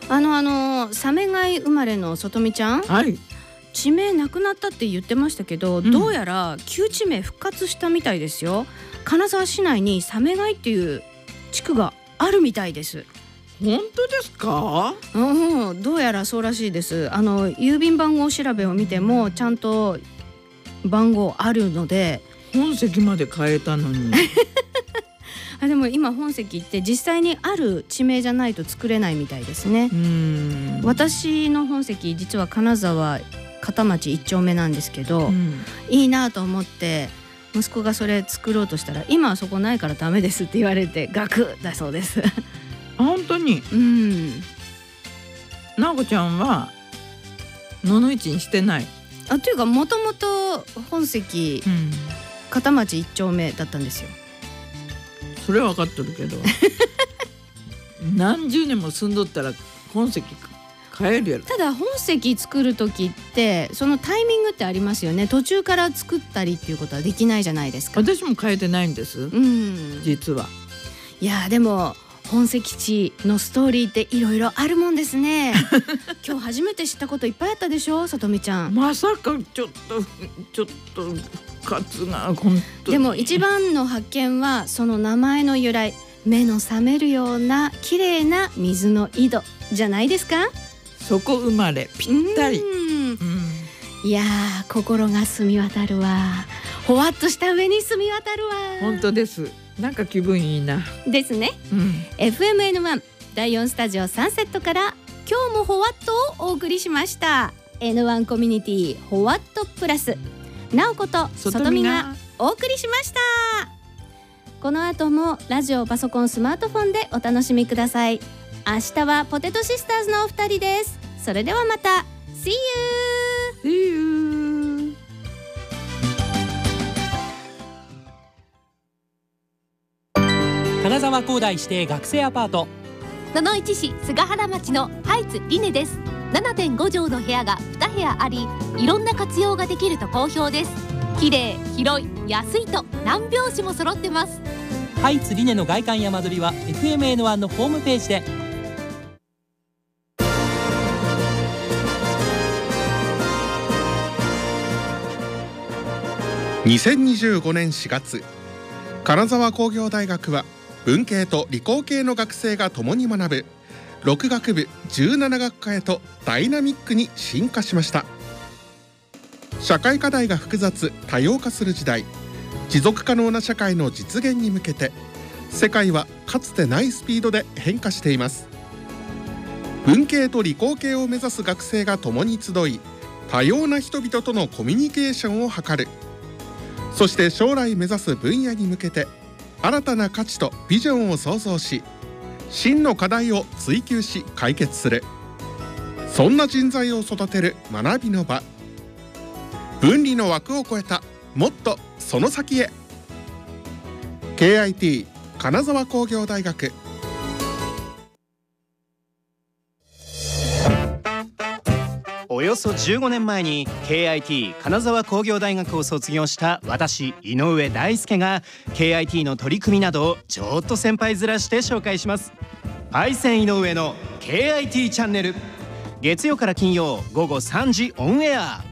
サメ貝生まれのさとみちゃん、 はい、 地名なくなったって言ってましたけど、どうやら旧地名復活したみたいですよ。金沢市内にサメ貝っていう地区があるみたいです。 本当ですか？ どうやらそうらしいです。郵便番号調べを見てもちゃんと番号あるので、 本籍まで変えたのにでも今本籍って実際にある地名じゃないと作れないみたいですね。私の本籍実は金沢片町1丁目なんですけど、いいなと思って息子がそれ作ろうとしたら、今はそこないからダメですって言われてガクだそうです本当に。なおこちゃんは野々市にしてない？ というかもともと本籍、片町1丁目だったんですよ。 それは分かっとるけど何十年も住んどったら本籍変えるやろ。ただ本籍作る時ってそのタイミングってありますよね。途中から作ったりっていうことはできないじゃないですか。 私も変えてないんです、実は。 いやでも本籍地のストーリーっていろいろあるもんですね今日初めて知ったこといっぱいあったでしょ、さとみちゃん。 まさかちょっとカツが本当に。 でも一番の発見はその名前の由来、目の覚めるような綺麗な水の井戸じゃないですか。 そこ生まれぴったり。 いやー心が澄み渡るわ。ほわっとした上に澄み渡るわ。 本当です。なんか気分いいなですね、FMN1 第4スタジオサンセットから今日もほわっとをお送りしました。 N1 コミュニティほわっとプラス、なおことさとみがお送りしました。この後もラジオ、パソコン、スマートフォンでお楽しみください。明日はポテトシスターズのお二人です。それではまた See you。 金沢工大指定学生アパート、 野々市市菅原町のハイツリネです。 7.5 畳の部屋が2部屋あり、いろんな活用ができると好評です。綺麗、広い、安いと何拍子も揃ってます。 ハイツリネの外観や間取りは FMN1 のホームページで。 2025年4月、金沢工業大学は文系と理工系の学生が共に学ぶ6学部17学科へとダイナミックに進化しました。社会課題が複雑多様化する時代、持続可能な社会の実現に向けて世界はかつてないスピードで変化しています。文系と理工系を目指す学生が共に集い、多様な人々とのコミュニケーションを図る。そして将来目指す分野に向けて新たな価値とビジョンを創造し、真の課題を追求し解決する。そんな人材を育てる学びの場。分離の枠を超えたもっとその先へ。 KIT 金沢工業大学。 およそ15年前に KIT 金沢工業大学を卒業した私井上大輔が KIT の取り組みなどをちょっと先輩面して紹介します。パイセン井上の KIT チャンネル、月曜から金曜午後3時オンエア。